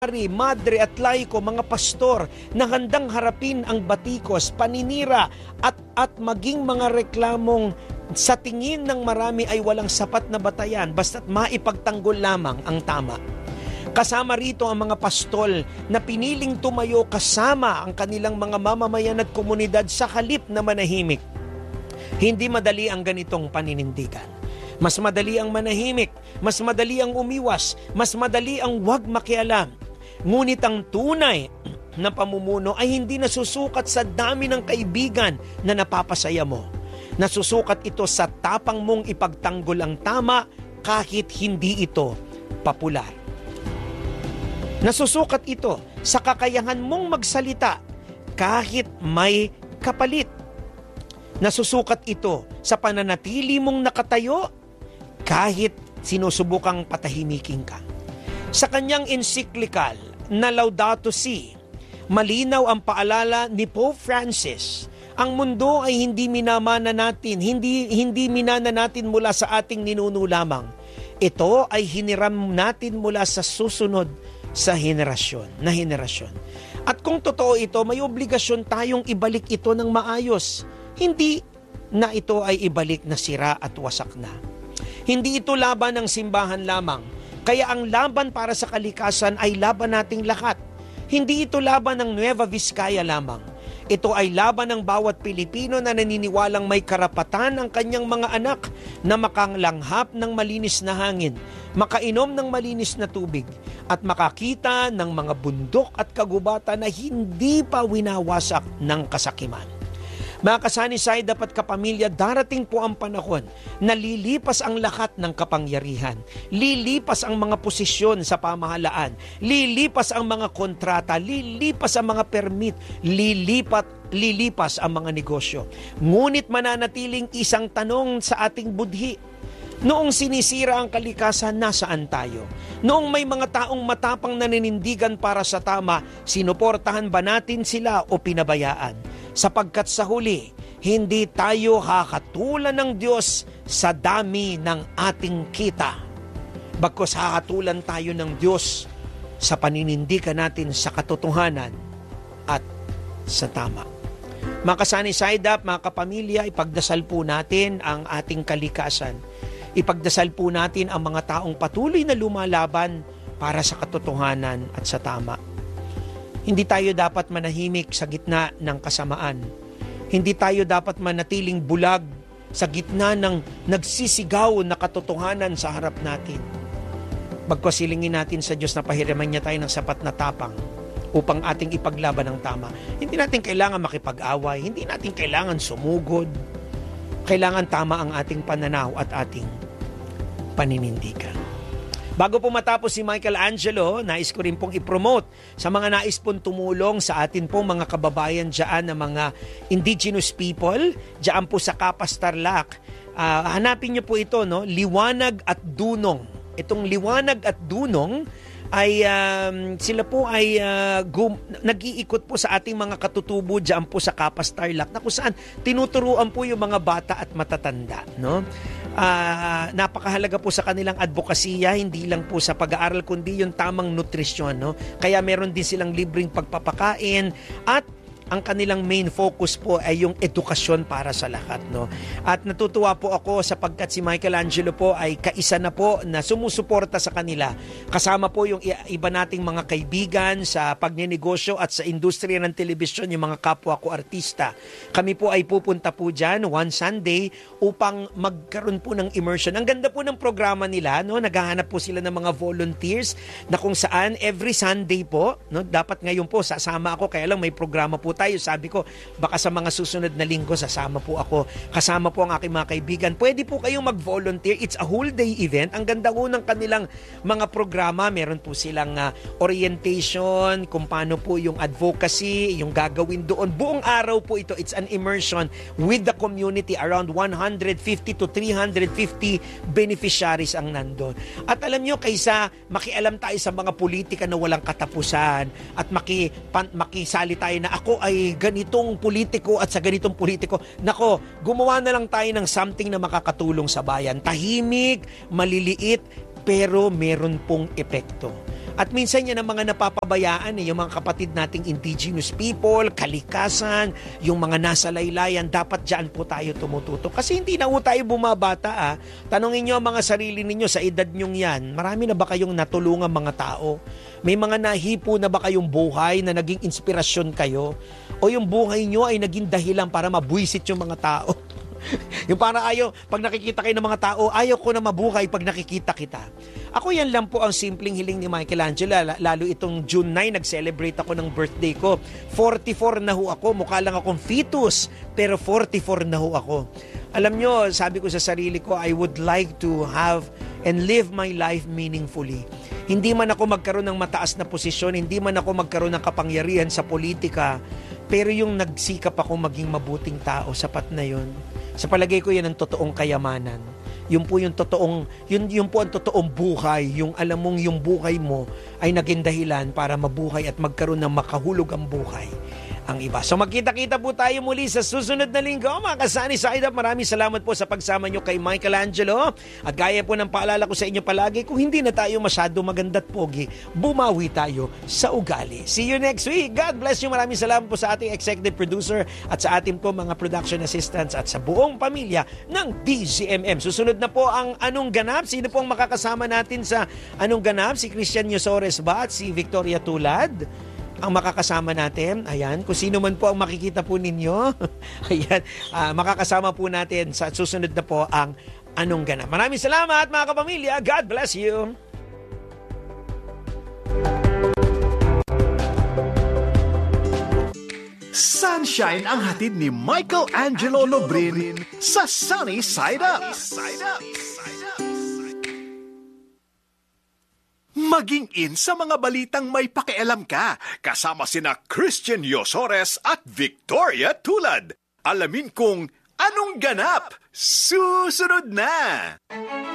madre at laiko, mga pastor na handang harapin ang batikos, paninira at maging mga reklamong sa tingin ng marami ay walang sapat na batayan basta't maipagtanggol lamang ang tama. Kasama rito ang mga pastol na piniling tumayo kasama ang kanilang mga mamamayan at komunidad sa halip na manahimik. Hindi madali ang ganitong paninindigan. Mas madali ang manahimik, mas madali ang umiwas, mas madali ang huwag makialam. Ngunit ang tunay na pamumuno ay hindi nasusukat sa dami ng kaibigan na napapasaya mo. Nasusukat ito sa tapang mong ipagtanggol ang tama kahit hindi ito popular. Nasusukat ito sa kakayahan mong magsalita kahit may kapalit. Nasusukat ito sa pananatili mong nakatayo kahit sinusubukang patahimikin ka. Sa kanyang encyclical na Laudato Si, malinaw ang paalala ni Pope Francis. Ang mundo ay hindi minamana natin, hindi minana natin mula sa ating ninuno lamang. Ito ay hiniram natin mula sa susunod sa henerasyon. At kung totoo ito, may obligasyon tayong ibalik ito ng maayos. Hindi na ito ay ibalik na sira at wasak na. Hindi ito laban ng simbahan lamang. Kaya ang laban para sa kalikasan ay laban nating lahat. Hindi ito laban ng Nueva Vizcaya lamang. Ito ay laban ng bawat Pilipino na naniniwalang may karapatan ang kanyang mga anak na makalanghap ng malinis na hangin, makainom ng malinis na tubig, at makakita ng mga bundok at kagubatan na hindi pa winawasak ng kasakiman. Mga kasanisay, dapat kapamilya, darating po ang panahon na lilipas ang lahat ng kapangyarihan. Lilipas ang mga posisyon sa pamahalaan. Lilipas ang mga kontrata. Lilipas ang mga permit. Lilipas ang mga negosyo. Ngunit mananatiling isang tanong sa ating budhi. Noong sinisira ang kalikasan, nasaan tayo? Noong may mga taong matapang naninindigan para sa tama, sinuportahan ba natin sila o pinabayaan? Sapagkat sa huli, hindi tayo hakatulan ng Diyos sa dami ng ating kita. Bagkus hakatulan tayo ng Diyos sa paninindigan natin sa katotohanan at sa tama. Mga kasani-saydap, mga kapamilya, ipagdasal po natin ang ating kalikasan. Ipagdasal po natin ang mga taong patuloy na lumalaban para sa katotohanan at sa tama. Hindi tayo dapat manahimik sa gitna ng kasamaan. Hindi tayo dapat manatiling bulag sa gitna ng nagsisigaw na katotohanan sa harap natin. Bagkus silingin natin sa Diyos na pahiraman niya tayo ng sapat na tapang upang ating ipaglaban ang tama. Hindi natin kailangan makipag-away. Hindi natin kailangan sumugod. Kailangan tama ang ating pananaw at ating paninindigan. Bago po matapos si Michael Angelo, nais ko rin pong i-promote sa mga nais pong tumulong sa atin pong mga kababayan dyan na mga indigenous people, dyan po sa Capas Tarlac. Hanapin niyo po ito, no? Liwanag at Dunong. Itong Liwanag at Dunong ay sila po ay nag-iikot po sa ating mga katutubo dyan po sa Capas Tarlac na kung saan tinuturuan po yung mga bata at matatanda, no? Napakahalaga po sa kanilang advokasya, hindi lang po sa pag-aaral kundi yung tamang nutrisyon, no? Kaya meron din silang libreng pagpapakain at ang kanilang main focus po ay yung edukasyon para sa lahat, no? At natutuwa po ako sapagkat si Michael Angelo po ay kaisa na po na sumusuporta sa kanila. Kasama po yung iba nating mga kaibigan sa pagnenegosyo at sa industriya ng telebisyon, yung mga kapwa ko artista. Kami po ay pupunta po dyan one Sunday upang magkaroon po ng immersion. Ang ganda po ng programa nila, no? Naghahanap po sila ng mga volunteers na kung saan every Sunday po, no? Dapat ngayon po sasama ako, kaya lang may programa po tayo. Sabi ko, baka sa mga susunod na linggo sasama po ako. Kasama po ang aking mga kaibigan. Pwede po kayong mag-volunteer. It's a whole day event. Ang ganda po ng kanilang mga programa. Meron po silang orientation, kung paano po yung advocacy, yung gagawin doon. Buong araw po ito. It's an immersion with the community. Around 150 to 350 beneficiaries ang nandun. At alam nyo, kaysa makialam tayo sa mga politika na walang katapusan at makisali tayo na ako ay ganitong politiko at sa ganitong politiko. Nako, gumawa na lang tayo ng something na makakatulong sa bayan. Tahimik, maliliit, pero meron pong epekto. At minsan yan ang mga napapabayaan, yung mga kapatid nating indigenous people, kalikasan, yung mga nasa laylayan, dapat dyan po tayo tumututok. Kasi hindi na po tayo bumabata. Tanungin nyo ang mga sarili ninyo sa edad nyong yan, marami na ba kayong natulungan mga tao? May mga nahipo na ba kayong buhay na naging inspirasyon kayo? O yung buhay nyo ay naging dahilan para mabwisit yung mga tao? Yung para pag nakikita kayo ng mga tao, ayaw ko na mabuhay pag nakikita kita. Ako yan lang po ang simpleng hiling ni Michelangelo. Lalo itong June 9, nag-celebrate ako ng birthday ko. 44 na ho ako, mukha lang akong fetus, pero 44 na ho ako. Alam nyo, sabi ko sa sarili ko, I would like to have and live my life meaningfully. Hindi man ako magkaroon ng mataas na posisyon, hindi man ako magkaroon ng kapangyarihan sa politika, pero yung nagsikap ako maging mabuting tao, sapat na yun. Sa palagay ko yan ang totoong kayamanan. Yun po yung totoong, yun po ang totoong buhay. Yung alam mong yung buhay mo ay naging dahilan para mabuhay at magkaroon ng makahulog ang buhay ang iba. So magkita-kita po tayo muli sa susunod na linggo. Mga kasani side up, maraming salamat po sa pagsama nyo kay Michelangelo. At gaya po ng paalala ko sa inyo palagi, kung hindi na tayo masyado maganda't pogi, bumawi tayo sa ugali. See you next week. God bless you. Maraming salamat po sa ating executive producer at sa ating po mga production assistants at sa buong pamilya ng DZMM. Susunod na po ang Anong Ganap. Sino po ang makakasama natin sa Anong Ganap? Si Christian Yosores ba at si Victoria Tulad? Ang makakasama natin, ayan, kung sino man po ang makikita po ninyo, ayan, makakasama po natin sa susunod na po ang Anong Ganap. Maraming salamat mga kapamilya. God bless you. Sunshine ang hatid ni Michelangelo Lobrin sa Sunny Side Up. Maging in sa mga balitang may pakialam ka, kasama sina Christian Yosores at Victoria Tulad. Alamin kung anong ganap. Susunod na!